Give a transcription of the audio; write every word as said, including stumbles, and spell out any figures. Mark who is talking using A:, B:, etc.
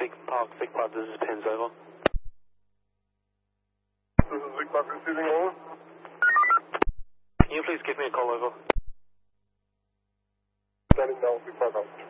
A: Vic Park, Vic Park, this is Pins, over.
B: This is Vic Park receiving, over.
A: Can you please give me a call, over?
B: Standing down, Vic Park out.